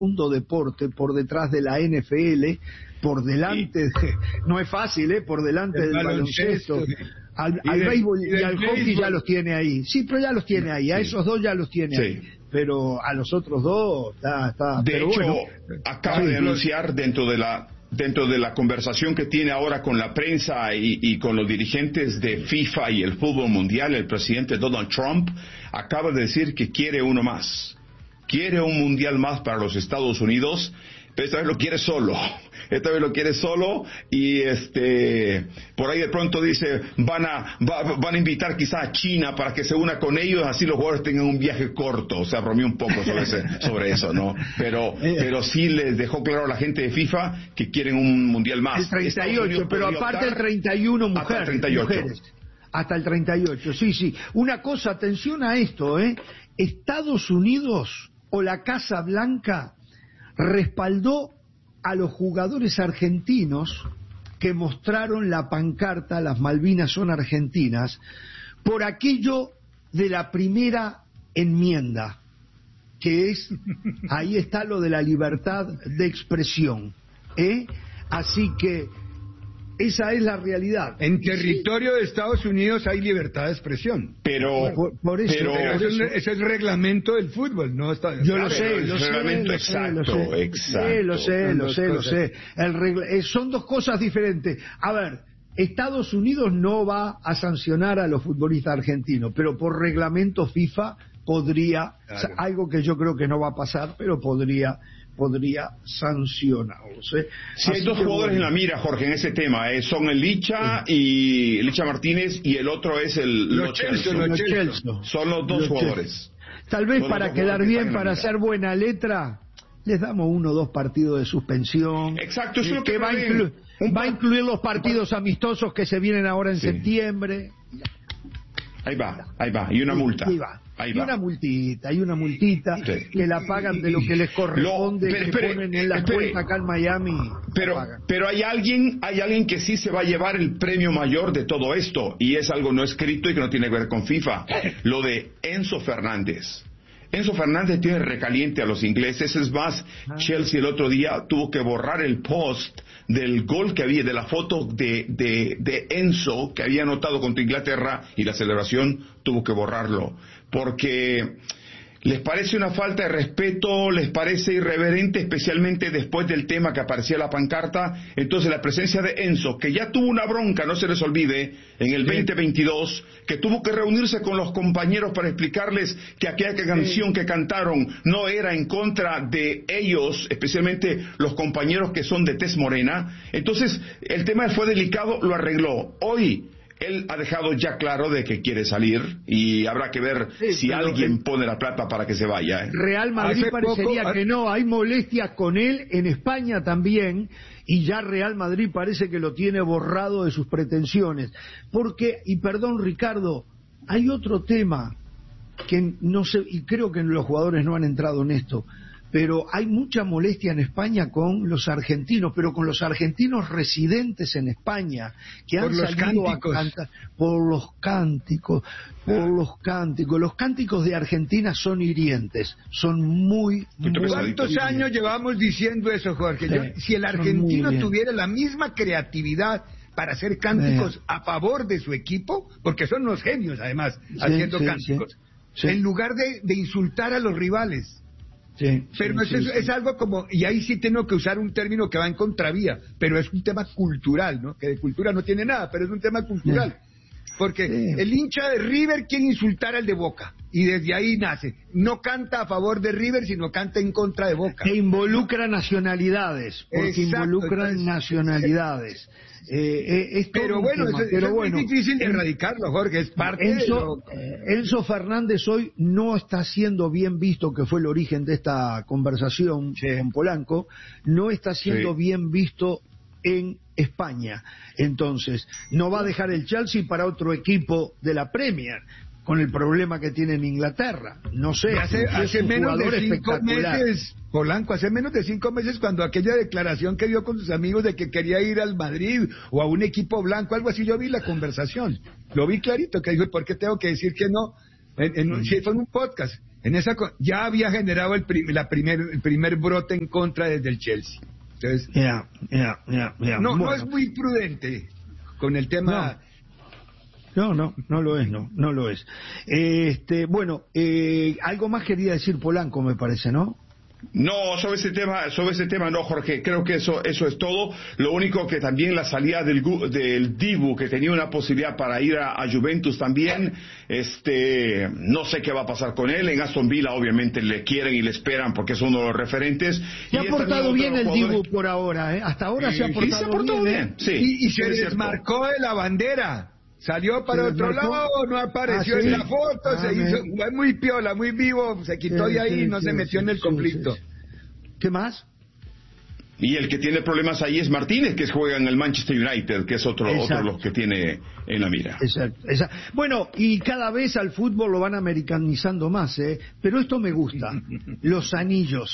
segundo deporte por detrás de la NFL, por delante de, no es fácil, por delante del baloncesto, al béisbol y al hockey ya los tiene ahí. Sí, pero ya los tiene ahí, a esos dos ya los tiene ahí. Pero a los otros dos está. De pero hecho, bueno, acaba de anunciar dentro de la conversación que tiene ahora con la prensa y con los dirigentes de FIFA y el fútbol mundial, el presidente Donald Trump acaba de decir que quiere uno más. Quiere un mundial más para los Estados Unidos, pero esta vez lo quiere solo. Esta vez lo quiere solo y por ahí de pronto dice van a invitar quizá a China para que se una con ellos, así los jugadores tengan un viaje corto. O sea, bromeó un poco sobre eso, ¿no? Pero sí les dejó claro a la gente de FIFA que quieren un mundial más. El 38, pero aparte el 31 mujeres. Hasta el 38, sí. Una cosa, atención a esto, Estados Unidos o la Casa Blanca respaldó a los jugadores argentinos que mostraron la pancarta "Las Malvinas son argentinas" por aquello de la primera enmienda, que es, ahí está lo de la libertad de expresión, así que esa es la realidad. En territorio de Estados Unidos hay libertad de expresión. Pero ese es el reglamento del fútbol, ¿no? Yo lo sé. Son dos cosas diferentes. A ver, Estados Unidos no va a sancionar a los futbolistas argentinos, pero por reglamento FIFA podría, algo que yo creo que no va a pasar, pero podría sancionarlos. Sí, hay dos jugadores en la mira, Jorge, en ese tema. Son el Licha y Licha Martínez, y el otro es el Lo Celso. Son los dos jugadores. Tal vez para quedar bien, para hacer buena letra, les damos 1 o 2 partidos de suspensión. Exacto, eso es lo que va a incluir los partidos amistosos que se vienen ahora en septiembre. Ahí va, y una multa. Hay una multita que la pagan de lo que les corresponde, que ponen en la cuenta acá en Miami. Pero hay alguien que sí se va a llevar el premio mayor de todo esto, y es algo no escrito y que no tiene que ver con FIFA, lo de Enzo Fernández. Enzo Fernández tiene recaliente a los ingleses. Es más, Chelsea el otro día tuvo que borrar el post del gol que había, de la foto de Enzo que había anotado contra Inglaterra, y la celebración tuvo que borrarlo porque les parece una falta de respeto, les parece irreverente, especialmente después del tema que aparecía en la pancarta. Entonces la presencia de Enzo, que ya tuvo una bronca, no se les olvide, en el 2022, que tuvo que reunirse con los compañeros para explicarles que aquella canción que cantaron no era en contra de ellos, especialmente los compañeros que son de tez morena. Entonces el tema fue delicado, lo arregló. Hoy él ha dejado ya claro de que quiere salir, y habrá que ver si alguien pone la plata para que se vaya. Real Madrid parecería que no, hay molestias con él en España también, y ya Real Madrid parece que lo tiene borrado de sus pretensiones. Porque, y perdón Ricardo, hay otro tema que no sé, y creo que los jugadores no han entrado en esto, pero hay mucha molestia en España con los argentinos, pero con los argentinos residentes en España, que han salido a cantar por los cánticos. Los cánticos de Argentina son hirientes, son muy ¿Cuántos años llevamos diciendo eso, Jorge? Si el argentino tuviera la misma creatividad para hacer cánticos a favor de su equipo, porque son unos genios además haciendo cánticos, en lugar de insultar a los rivales. Pero es algo como, y ahí sí tengo que usar un término que va en contravía, pero es un tema cultural, ¿no? Que de cultura no tiene nada, pero es un tema cultural. Porque el hincha de River quiere insultar al de Boca, y desde ahí nace. No canta a favor de River, sino canta en contra de Boca. E involucra nacionalidades, porque involucran nacionalidades. Pero bueno, es muy difícil de erradicarlo, Jorge, es parte de Enzo Fernández hoy no está siendo bien visto, que fue el origen de esta conversación con Polanco, no está siendo bien visto en España. Entonces, no va a dejar el Chelsea para otro equipo de la Premier, con el problema que tiene en Inglaterra. No sé, hace menos de 5 meses, Polanco, hace menos de 5 meses, cuando aquella declaración que dio con sus amigos de que quería ir al Madrid o a un equipo blanco, algo así, yo vi la conversación, lo vi clarito, que dijo, ¿por qué tengo que decir que no? Sí, fue en un podcast. Ya había generado el primer brote en contra desde el Chelsea. Entonces, no es muy prudente con el tema. No lo es, no lo es. Bueno, algo más quería decir Polanco, me parece, ¿no? No, sobre ese tema no, Jorge, creo que eso es todo. Lo único que también la salida del Dibu, que tenía una posibilidad para ir a Juventus también, no sé qué va a pasar con él. En Aston Villa obviamente le quieren y le esperan porque es uno de los referentes. Se ha portado bien el Dibu por ahora, Hasta ahora se ha portado bien. Sí, y se desmarcó de la bandera. Salió para otro lado, no apareció en la foto, se hizo muy piola, muy vivo, se quitó de ahí y no se metió en el conflicto. ¿Qué más? Y el que tiene problemas ahí es Martínez, que juega en el Manchester United, que es otro de los que tiene en la mira. Exacto. Bueno, y cada vez al fútbol lo van americanizando más, pero esto me gusta. Los anillos.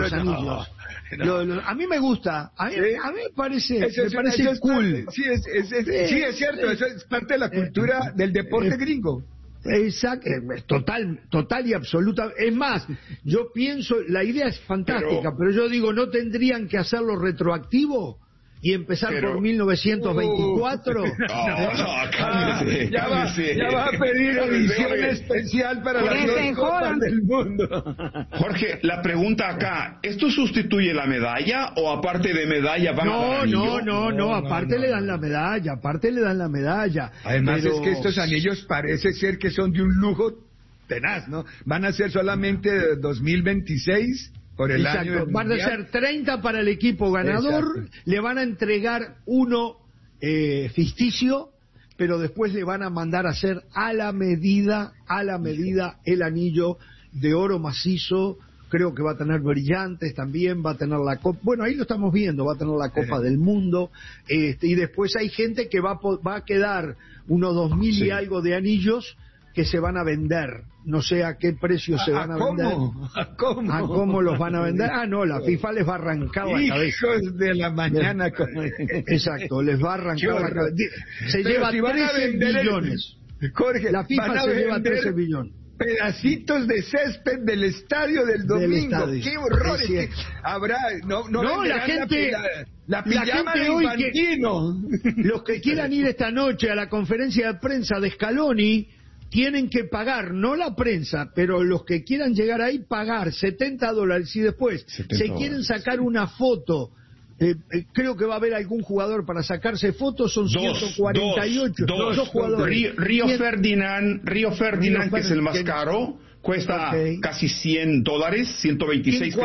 A mí me gusta. A mí me parece cool. Sí, es cierto. Eso es parte de la cultura del deporte gringo. Exacto, total y absoluta. Es más, yo pienso, la idea es fantástica, pero yo digo, ¿no tendrían que hacerlo retroactivo y empezar por 1924? Cálmese. Ya va a pedir edición especial para las dos copas del mundo. Jorge, la pregunta acá, ¿esto sustituye la medalla o aparte de medalla van a dar anillo? No, aparte le dan la medalla. Además es que estos anillos parece ser que son de un lujo tenaz, ¿no? Van a ser solamente 2026 por el año. Van a ser 30 para el equipo ganador, le van a entregar uno ficticio, pero después le van a mandar a hacer a la medida el anillo de oro macizo. Creo que va a tener brillantes también, va a tener la copa, bueno, ahí lo estamos viendo, va a tener la Copa del Mundo, y después hay gente que va a quedar unos 2.000 y algo de anillos que se van a vender. No sé a qué precio se van a vender. ¿A cómo? ¿A cómo los van a vender? No, la FIFA les va a arrancar la cabeza. Hijos de la mañana. Exacto, les va a arrancar la cabeza. Se lleva 13 billones. Jorge, la FIFA se lleva 13 billones. Pedacitos de césped del estadio del domingo. ¡Qué horror! Habrá, no la gente, la pijama de Infantino. Los que quieran ir esta noche a la conferencia de prensa de Scaloni tienen que pagar, no la prensa, pero los que quieran llegar ahí, pagar $70 y después se quieren sacar una foto. Creo que va a haber algún jugador para sacarse fotos, son 148. Dos jugadores. Río Ferdinand, que es el más caro, cuesta casi $100, 126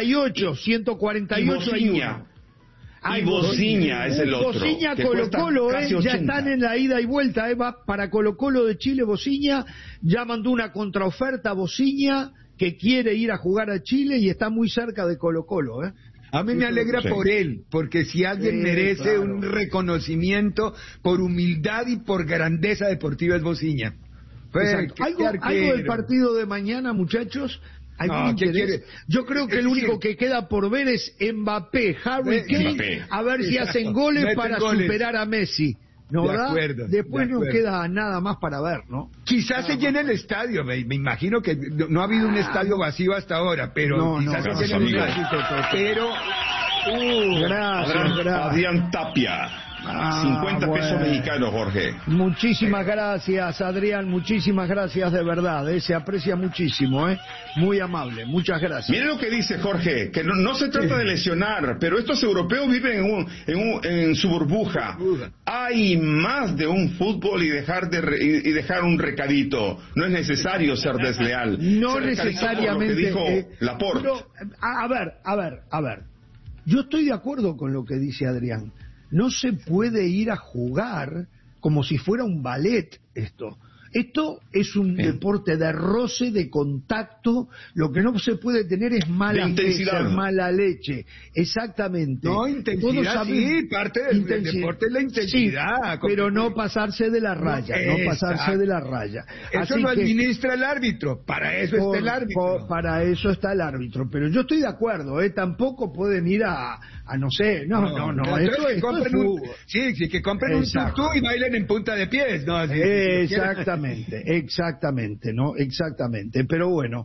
148 y Bociña es el otro. Bociña, Colo-Colo, ya están en la ida y vuelta, va para Colo-Colo de Chile. Bociña ya mandó una contraoferta. Bociña, que quiere ir a jugar a Chile y está muy cerca de Colo-Colo. A mí me alegra por él, porque si alguien merece un reconocimiento por humildad y por grandeza deportiva es Bociña. ¿Algo del partido de mañana, muchachos? Yo creo que el único que queda por ver es Mbappé, Harry Kane, a ver si hacen goles para superar a Messi. ¿No, verdad? Después no queda nada más para ver, ¿no? Quizás se llene el estadio, me imagino que no ha habido un estadio vacío hasta ahora, pero quizás se llene el estadio. Gracias. Adrián Tapia. 50 pesos mexicanos, Jorge. Muchísimas gracias, Adrián, muchísimas gracias de verdad, se aprecia muchísimo, muy amable, muchas gracias. Mire lo que dice Jorge, que no se trata de lesionar, pero estos europeos viven en su burbuja. Hay más de un fútbol y dejar un recadito. No es necesario ser desleal. No necesariamente. Lo que dijo Laporte. A ver. Yo estoy de acuerdo con lo que dice Adrián. No se puede ir a jugar como si fuera un ballet esto. Esto es un deporte de roce, de contacto. Lo que no se puede tener es mala fe, mala leche. Exactamente. No, intensidad, sí, parte del deporte es la intensidad. Sí, pero no pasarse de la raya, Eso lo administra el árbitro, para eso está el árbitro. Para eso está el árbitro, pero yo estoy de acuerdo, tampoco pueden ir a no sé, esto es fútbol. Que compren un tutú y bailen en punta de pies, ¿no? Exactamente. Exactamente, ¿no? Exactamente. Pero bueno,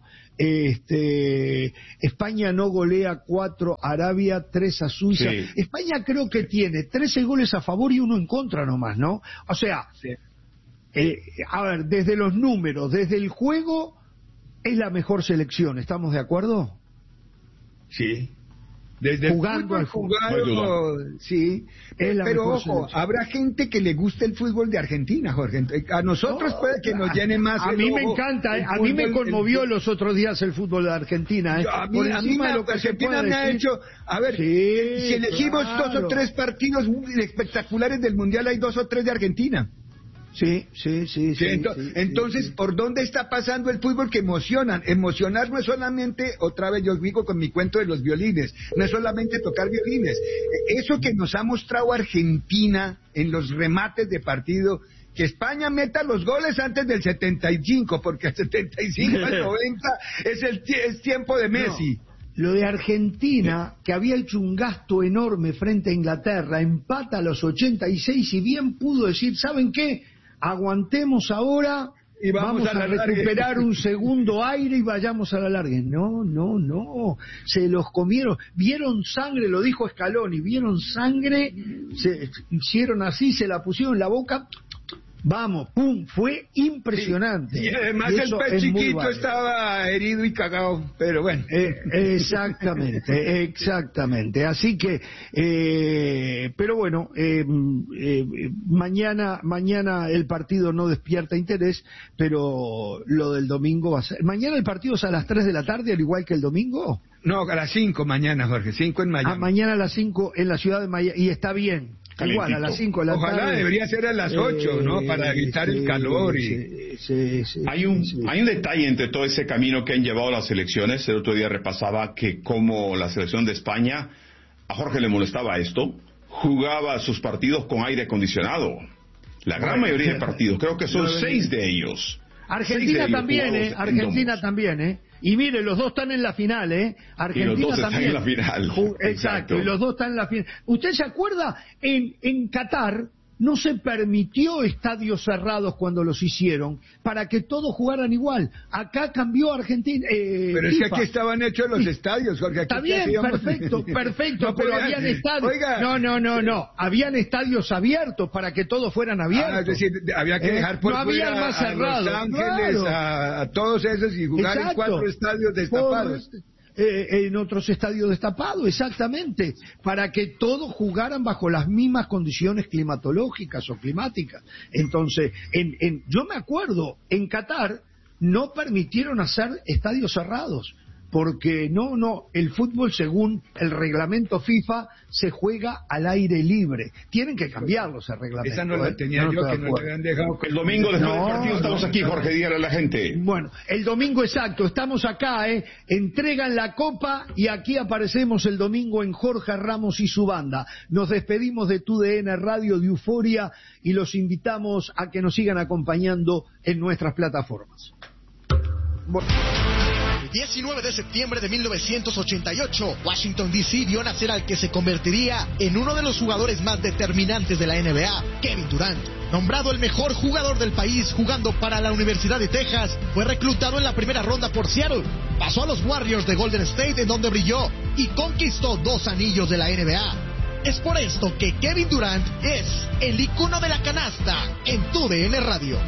España no golea 4 a Arabia, 3 a Suiza. Sí. España creo que tiene 13 goles a favor y 1 en contra nomás, ¿no? O sea, sí. A ver, desde los números, desde el juego, es la mejor selección, ¿estamos de acuerdo? Sí. Desde jugando al fútbol, sí. Pero ojo, habrá gente que le guste el fútbol de Argentina, Jorge. A nosotros puede que nos llene más. A mí me encanta, a mí me conmovió los otros días el fútbol de Argentina. A mí Argentina me ha hecho, a ver, si elegimos 2 o 3 partidos espectaculares del Mundial, hay 2 o 3 de Argentina. Sí. Entonces, ¿por dónde está pasando el fútbol que emocionan? Emocionar no es solamente, otra vez yo digo con mi cuento de los violines, no es solamente tocar violines. Eso que nos ha mostrado Argentina en los remates de partido, que España meta los goles antes del 75, porque al 75 al 90 es tiempo de Messi. No. Lo de Argentina, que había hecho un gasto enorme frente a Inglaterra, empata a los 86 y bien pudo decir, ¿saben qué? Aguantemos ahora y vamos a recuperar un segundo aire y vayamos a la larga. No, se los comieron, vieron sangre, lo dijo Scaloni, vieron sangre, se hicieron así, se la pusieron en la boca. Vamos, pum, fue impresionante. Sí, y además el pez chiquito estaba herido y cagado, pero bueno. Exactamente. Así que, pero bueno, mañana el partido no despierta interés, pero lo del domingo va a ser. ¿Mañana el partido es a las 3 de la tarde, al igual que el domingo? No, a las 5 mañana, Jorge, 5 en Miami. Mañana a las 5 en la ciudad de Miami, y está bien. Calentito. Igual, a las 5 de la tarde. Ojalá debería ser a las 8, ¿no? Para evitar el calor. Hay un detalle entre todo ese camino que han llevado las selecciones. El otro día repasaba que como la selección de España, a Jorge le molestaba esto, jugaba sus partidos con aire acondicionado. La gran mayoría de partidos, creo que son 6 de ellos. Argentina también, Argentina también, Y mire, los dos están en la final, Argentina y los dos también. Están en la final. Exacto, y los dos están en la final. ¿Usted se acuerda? En Qatar no se permitió estadios cerrados cuando los hicieron para que todos jugaran igual. Acá cambió Argentina. Pero es que aquí estaban hechos los estadios, Jorge. Está bien, perfecto, no, pero habían estadios. Oiga. No. Habían estadios abiertos para que todos fueran abiertos. Es decir, había que dejar por fuera más cerrados, a Los Ángeles, claro. a todos esos y jugar en 4 estadios destapados. En otros estadios destapados, exactamente, para que todos jugaran bajo las mismas condiciones climatológicas o climáticas. Entonces, yo me acuerdo, en Qatar no permitieron hacer estadios cerrados, porque el fútbol según el reglamento FIFA se juega al aire libre. Tienen que cambiarlo ese reglamento. Esa no la tenía yo, que no le habían dejado. El domingo después del partido estamos aquí, Jorge, dígale a la gente. Bueno, el domingo exacto, estamos acá, entregan la copa y aquí aparecemos el domingo en Jorge Ramos y su banda. Nos despedimos de TUDN Radio de Euforia y los invitamos a que nos sigan acompañando en nuestras plataformas. Bueno. El 19 de septiembre de 1988, Washington D.C. vio nacer al que se convertiría en uno de los jugadores más determinantes de la NBA, Kevin Durant. Nombrado el mejor jugador del país jugando para la Universidad de Texas, fue reclutado en la primera ronda por Seattle. Pasó a los Warriors de Golden State, en donde brilló y conquistó 2 anillos de la NBA. Es por esto que Kevin Durant es el icono de la canasta en TUDN Radio.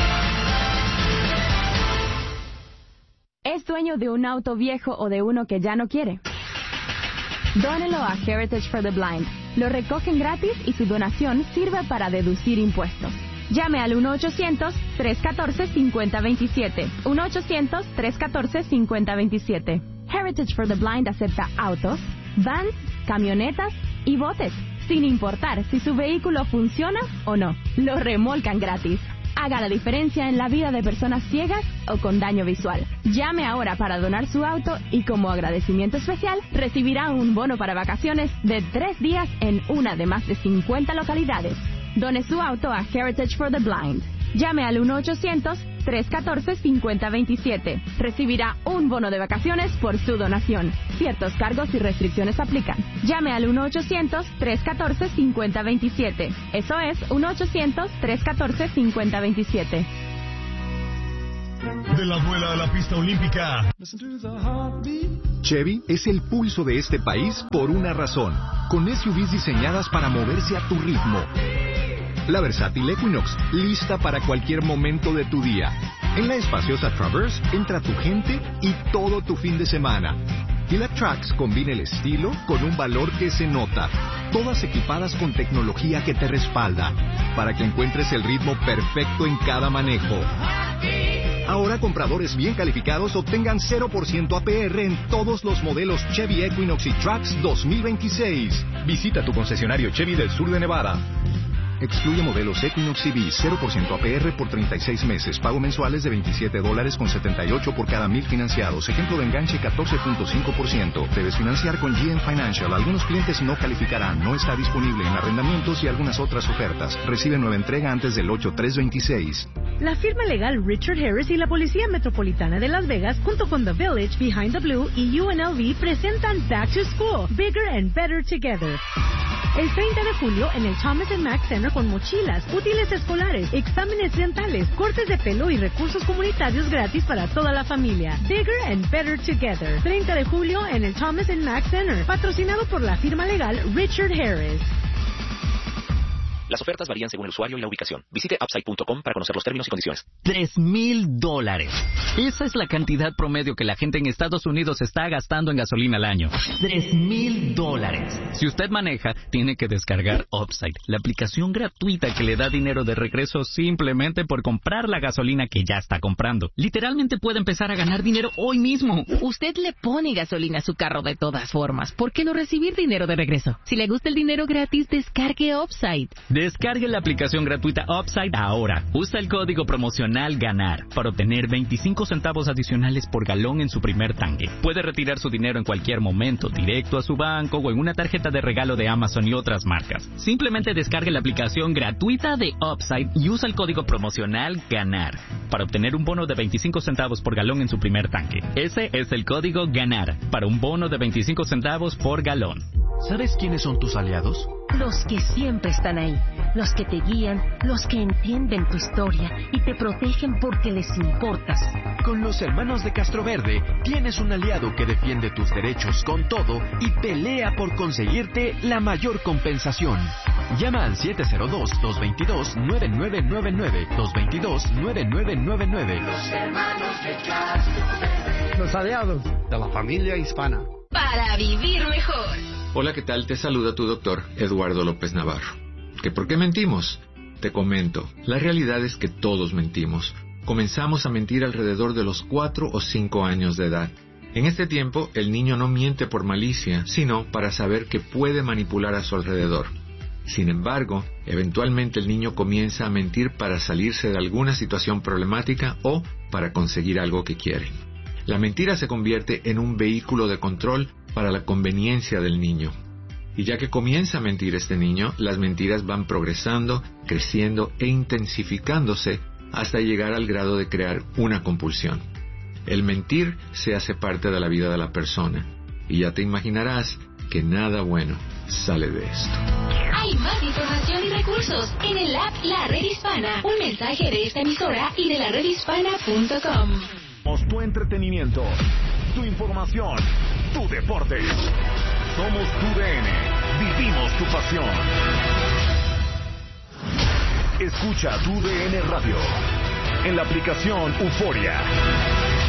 ¿Es dueño de un auto viejo o de uno que ya no quiere? Dónelo a Heritage for the Blind. Lo recogen gratis y su donación sirve para deducir impuestos. Llame al 1-800-314-5027. 1-800-314-5027. Heritage for the Blind acepta autos, vans, camionetas y botes, sin importar si su vehículo funciona o no. Lo remolcan gratis. Haga la diferencia en la vida de personas ciegas o con daño visual. Llame ahora para donar su auto y como agradecimiento especial recibirá un bono para vacaciones de 3 días en una de más de 50 localidades. Done su auto a Heritage for the Blind. Llame al 1-800-314-5027. Recibirá un bono de vacaciones por su donación. Ciertos cargos y restricciones aplican. Llame al 1-800-314-5027. Eso es 1-800-314-5027. de la duela a la pista olímpica. Chevy es el pulso de este país por una razón, con SUVs diseñadas para moverse a tu ritmo. La versátil Equinox, lista para cualquier momento de tu día. En la espaciosa Traverse entra tu gente y todo tu fin de semana. Y la Trax combina el estilo con un valor que se nota. Todas equipadas con tecnología que te respalda, para que encuentres el ritmo perfecto en cada manejo. Ahora compradores bien calificados obtengan 0% APR en todos los modelos Chevy Equinox y Trax 2026. Visita tu concesionario Chevy del sur de Nevada. Excluye modelos Equinox EV, 0% APR por 36 meses. Pago mensuales de $27.78 por cada 1,000 financiados. Ejemplo de enganche 14.5%. Debes financiar con GM Financial. Algunos clientes no calificarán. No está disponible en arrendamientos y algunas otras ofertas. Recibe nueva entrega antes del 8/3/26. La firma legal Richard Harris y la Policía Metropolitana de Las Vegas, junto con The Village, Behind the Blue y UNLV, presentan Back to School, Bigger and Better Together. El 30 de julio en el Thomas & Mack Center con mochilas, útiles escolares, exámenes dentales, cortes de pelo y recursos comunitarios gratis para toda la familia. Bigger and Better Together. 30 de julio en el Thomas & Mack Center, patrocinado por la firma legal Richard Harris. Las ofertas varían según el usuario y la ubicación. Visite Upside.com para conocer los términos y condiciones. $3,000. Esa es la cantidad promedio que la gente en Estados Unidos está gastando en gasolina al año. $3,000. Si usted maneja, tiene que descargar Upside, la aplicación gratuita que le da dinero de regreso simplemente por comprar la gasolina que ya está comprando. Literalmente puede empezar a ganar dinero hoy mismo. Usted le pone gasolina a su carro de todas formas. ¿Por qué no recibir dinero de regreso? Si le gusta el dinero gratis, descargue Upside. Descargue la aplicación gratuita Upside ahora. Usa el código promocional GANAR para obtener 25 centavos adicionales por galón en su primer tanque. Puede retirar su dinero en cualquier momento, directo a su banco o en una tarjeta de regalo de Amazon y otras marcas. Simplemente descargue la aplicación gratuita de Upside y usa el código promocional GANAR para obtener un bono de 25 centavos por galón en su primer tanque. Ese es el código GANAR para un bono de 25 centavos por galón. ¿Sabes quiénes son tus aliados? Los que siempre están ahí, los que te guían, los que entienden tu historia y te protegen porque les importas. Con los hermanos de Castroverde tienes un aliado que defiende tus derechos con todo y pelea por conseguirte la mayor compensación. Llama al 702-222-9999, 222-9999. Los hermanos de Castroverde. Los aliados de la familia hispana. Para vivir mejor. Hola, ¿qué tal? Te saluda tu doctor, Eduardo López Navarro. ¿Que por qué mentimos? Te comento, la realidad es que todos mentimos. Comenzamos a mentir alrededor de los 4 o 5 años de edad. En este tiempo, el niño no miente por malicia, sino para saber que puede manipular a su alrededor. Sin embargo, eventualmente el niño comienza a mentir para salirse de alguna situación problemática o para conseguir algo que quiere. La mentira se convierte en un vehículo de control para la conveniencia del niño. Y ya que comienza a mentir este niño, las mentiras van progresando, creciendo e intensificándose hasta llegar al grado de crear una compulsión. El mentir se hace parte de la vida de la persona, y ya te imaginarás que nada bueno sale de esto. Hay más información y recursos en el app La Red Hispana. Un mensaje de esta emisora y de laredhispana.com. Tu entretenimiento, tu información, tu deporte. Somos tu DN. Vivimos tu pasión. Escucha tu DN Radio en la aplicación Euforia.